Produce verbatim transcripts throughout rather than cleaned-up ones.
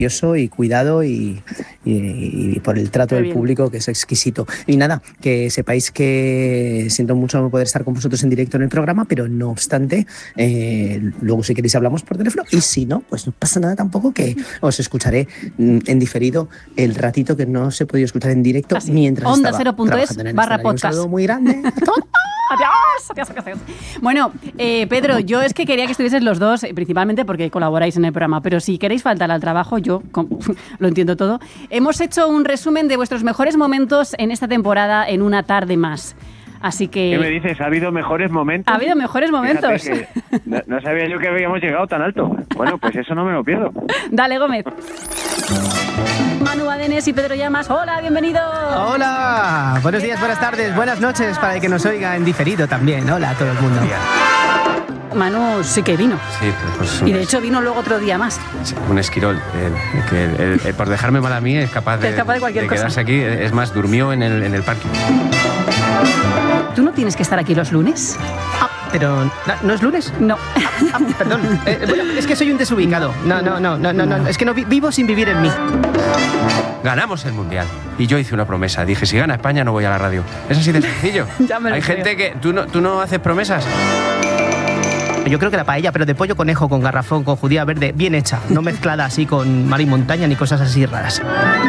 y cuidado y, y, y por el trato del público, que es exquisito. Y nada, que sepáis que siento mucho no poder estar con vosotros en directo en el programa, pero no obstante, eh, luego si queréis hablamos por teléfono, y si no, pues no pasa nada tampoco, que os escucharé en diferido el ratito que no se podía escuchar en directo. Así, mientras onda estaba cero punto es barra podcast. Un saludo muy grande a todos. Adiós, adiós, adiós. Bueno, eh, Pedro, yo es que quería que estuvieses los dos, principalmente porque colaboráis en el programa, pero si queréis faltar al trabajo, yo con, lo entiendo todo. Hemos hecho un resumen de vuestros mejores momentos en esta temporada en una tarde más. Así que... ¿Qué me dices? ¿Ha habido mejores momentos? Ha habido mejores momentos. No, no sabía yo que habíamos llegado tan alto. Bueno, pues eso no me lo pierdo. Dale, Gómez. Manu Badenes y Pedro Llamas, hola, bienvenidos. Hola, buenos días, buenas tardes, buenas noches para el que nos oiga en diferido también. Hola a todo el mundo. Manu sí que vino. Sí, pues, y de hecho vino luego otro día más. Sí, un esquirol. El, que el, el, el, por dejarme mal a mí es capaz de, es capaz de, cualquier de cosa. quedarse aquí. Es más, durmió en el, en el parque. ¿Tú no tienes que estar aquí los lunes? Ah, pero ¿no es lunes? No. Ah, ah, perdón. Eh, bueno, es que soy un desubicado. No, no, no, no, no, no. Es que no vivo sin vivir en mí. Ganamos el Mundial. Y yo hice una promesa. Dije, si gana España no voy a la radio. Es así de sencillo. Ya me lo Hay creo. gente que... ¿Tú no, ¿Tú no haces promesas? Yo creo que la paella, pero de pollo conejo con garrafón, con judía verde, bien hecha. No mezclada así con mar y montaña ni cosas así raras.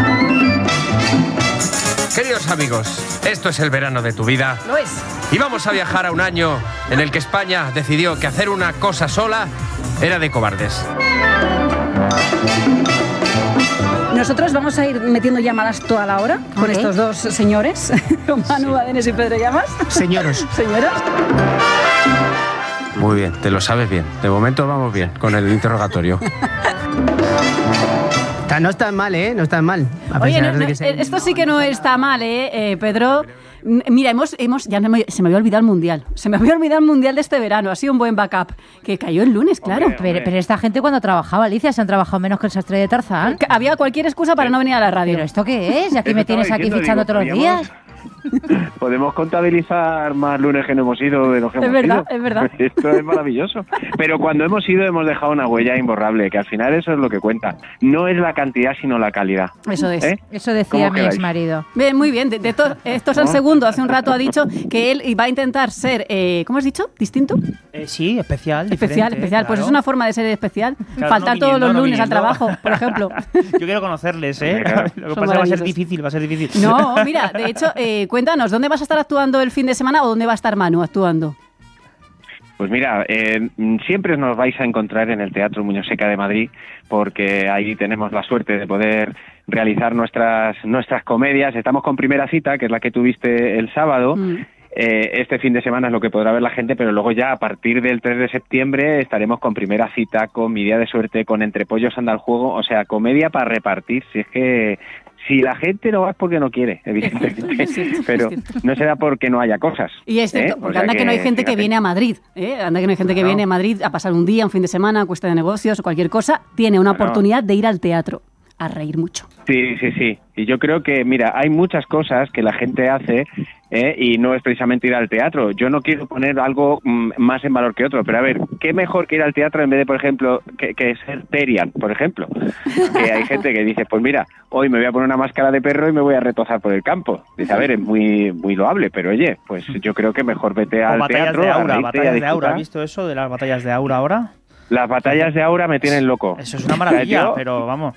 Queridos amigos, esto es el verano de tu vida. Lo es. Y vamos a viajar a un año en el que España decidió que hacer una cosa sola era de cobardes. Nosotros vamos a ir metiendo llamadas toda la hora con ¿Okay? estos dos señores, con Manu sí. Badenes y Pedro Llamas. Señoros. Señoros. Muy bien, te lo sabes bien. De momento vamos bien con el interrogatorio. No está mal, ¿eh? No está mal. A Oye, pesar no, de no, que se... esto sí que no está mal, ¿eh, eh Pedro? Mira, hemos, hemos ya no me, se me había olvidado el Mundial. Se me había olvidado el Mundial de este verano. Ha sido un buen backup. Que cayó el lunes, claro. Hombre, hombre. Pero, pero esta gente cuando trabajaba, Alicia, se han trabajado menos que el sastre de Tarzán. Había cualquier excusa para no venir a la radio. ¿Pero esto qué es? ¿Y aquí me tienes aquí diciendo, fichando digo, todos los días? Podemos contabilizar más lunes que no hemos ido de los que es hemos verdad, ido. Es verdad, Esto es maravilloso. Pero cuando hemos ido hemos dejado una huella imborrable, que al final eso es lo que cuenta. No es la cantidad, sino la calidad. Eso es. ¿Eh? Eso decía mi exmarido. Bien, muy bien. De, de to, esto San Segundo hace un rato ha dicho que él iba a intentar ser, eh, ¿cómo has dicho? ¿Distinto? Eh, sí, especial. Especial, especial. Claro. Pues es una forma de ser especial. Claro, Faltar no todos viniendo, los no lunes viniendo. al trabajo, por ejemplo. Yo quiero conocerles, ¿eh? Claro. Lo que Son pasa es que va a ser maravillosos. difícil, va a ser difícil. No, mira, de hecho, eh, cuéntanos, ¿dónde vas a estar actuando el fin de semana o dónde va a estar Manu actuando? Pues mira, eh, siempre nos vais a encontrar en el Teatro Muñoz Seca de Madrid, porque ahí tenemos la suerte de poder realizar nuestras nuestras comedias. Estamos con Primera Cita, que es la que tuviste el sábado. Mm. Eh, este fin de semana es lo que podrá ver la gente, pero luego ya a partir del tres de septiembre estaremos con Primera Cita, con Mi Día de Suerte, con Entre Pollos anda el juego, o sea, comedia para repartir. Si es que si la gente no va es porque no quiere, evidentemente, es cierto, pero es cierto. no será porque no haya cosas. Y es cierto, ¿eh? porque O sea anda que, que no hay gente fíjate. que viene a Madrid, ¿eh? Anda que no hay gente que Claro. viene a Madrid a pasar un día, un fin de semana, a Cuesta de Negocios o cualquier cosa, tiene una Claro. oportunidad de ir al teatro a reír mucho. Sí, sí, sí. Y yo creo que, mira, hay muchas cosas que la gente hace ¿eh? y no es precisamente ir al teatro. Yo no quiero poner algo mm, más en valor que otro, pero a ver, ¿qué mejor que ir al teatro en vez de, por ejemplo, que, que ser Terian, por ejemplo? Que hay gente que dice, pues mira, hoy me voy a poner una máscara de perro y me voy a retozar por el campo. Dice, a ver, es muy muy loable, pero oye, pues yo creo que mejor vete O al batallas teatro. de a aura, reírte y a batallas de aura. disfrutar. ¿Has visto eso de las batallas de aura ahora? Las batallas de aura me tienen loco. Eso es una O sea, maravilla, yo- pero vamos.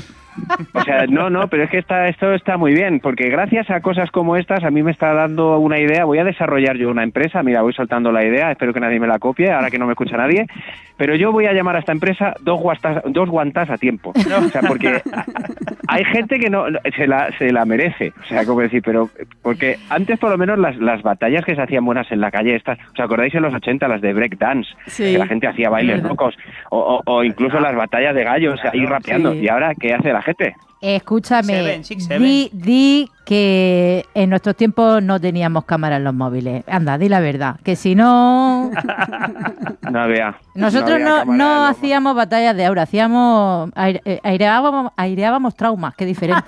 O sea, no, no, pero es que está, esto está muy bien, porque gracias a cosas como estas a mí me está dando una idea. Voy a desarrollar yo una empresa, mira, voy soltando la idea, espero que nadie me la copie, ahora que no me escucha nadie, pero yo voy a llamar a esta empresa dos guantas, dos guantas a tiempo. O sea, porque hay gente que no se la, se la merece, o sea, como decir, pero porque antes por lo menos las, las batallas que se hacían buenas en la calle, estas, ¿os acordáis en los ochenta, las de break dance? Sí. Que la gente hacía bailes locos, o, o, o incluso las batallas de gallos, ahí rapeando, Sí. y ahora, ¿qué hace la gente? Escúchame, Seven, six, seven. di, di que en nuestros tiempos no teníamos cámara en los móviles. Anda, di la verdad, que si no... No vea. Nosotros había no, cámara no de lomo. hacíamos batallas de aura, hacíamos aire- eh, aireábamos, aireábamos traumas, qué diferente.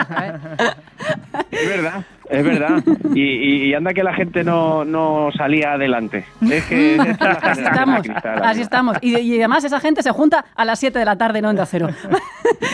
Es verdad, es verdad. Y, y, y anda que la gente no, no salía adelante. Es que esta es la Así generación estamos, de cristal, así amigo. estamos. Y, y además esa gente se junta a las siete de la tarde en Onda Cero.